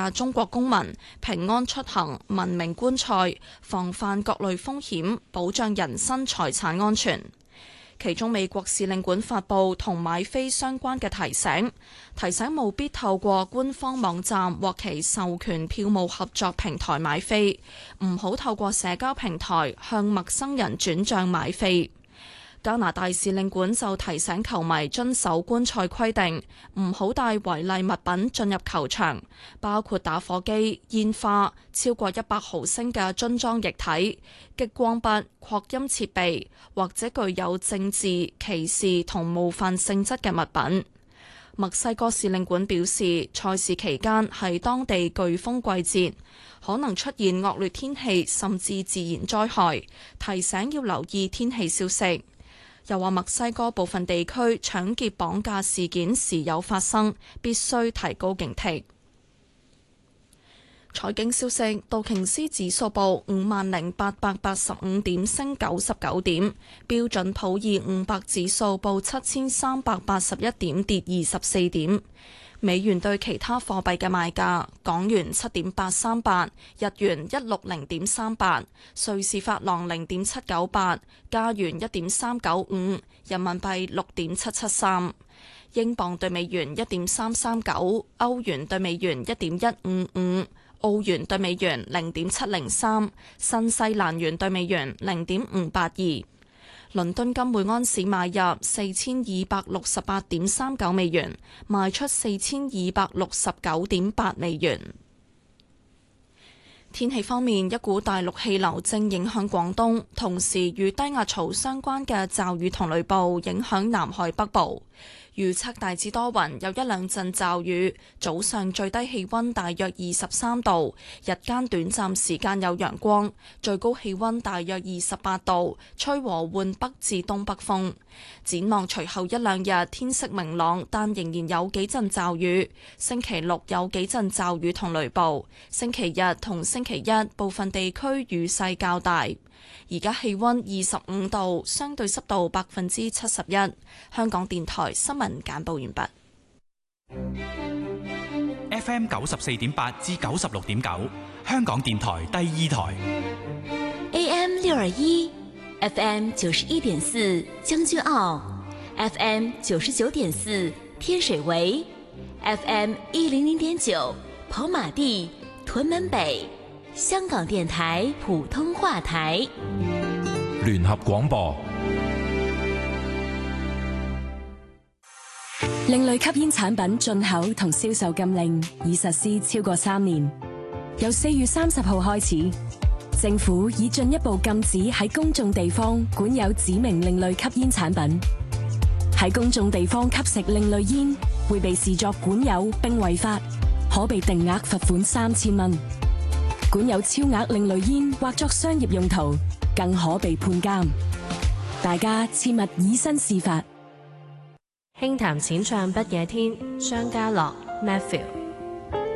嘅中國公民平安出行、文明觀賽、防範各類風險、保障人身財產安全。其中美國使領館發布同買飛相關嘅提醒務必透過官方網站或其授權票務合作平台買飛，唔好透過社交平台向陌生人轉賬買飛。加拿大使領館就提醒球迷遵守觀賽規定，唔好帶違例物品進入球場，包括打火機、煙花、超過100毫升嘅樽裝液體、激光筆、擴音設備或者具有政治、歧視同冒犯性質嘅物品。墨西哥使領館表示，賽事期間係當地颶風季節，可能出現惡劣天氣甚至自然災害，提醒要留意天氣消息。又話墨西哥部分地區搶劫綁架事件時有發生，必須提高警惕。財經消息，道瓊斯指數報50,885點，升99點；標準普爾500指數報7381點，跌24點。美元對其他貨幣嘅賣價：港元7.838，日元160.38，瑞士法郎0.798，加元1.395，人民幣6.773，英鎊對美元1.339，歐元對美元1.155，澳元對美元0.703，新西蘭元對美元0.582。倫敦金每安士買入4268.39美元，賣出4269.8美元。天氣方面，一股大陸氣流正影響廣東，同時與低壓槽相關嘅驟雨同雷暴影響南海北部。預測大致多雲，有一兩陣驟雨。早上最低氣溫大約23度，日間短暫時間有陽光，最高氣溫大約28度，吹和緩北至東北風。展望隨後一兩日天色明朗，但仍然有幾陣驟雨。星期六有幾陣驟雨同雷暴，星期日同星期一部分地區雨勢較大。而家氣溫25度，相對濕度71%。香港電台新聞簡報完畢。 FM 94.8至96.9，香港電台第二台。 AM 621， FM 91.4，將軍澳 ，FM 99.4，天水圍 ，FM 100.9，跑馬地、屯門北。香港電台普通話台， 聯合廣播。 另類吸煙產品進口同銷售禁令已實施超過3年，由4月30號開始，政府已進一步禁止喺公眾地方管有指明另類吸煙產品。喺公眾地方吸食另類煙，會被視作管有並違法，可被定額罰款3000蚊。管有超額另類煙或作商業用途，更可被判監。大家切勿以身試法。 輕談淺唱不夜天，商家樂 Matthew。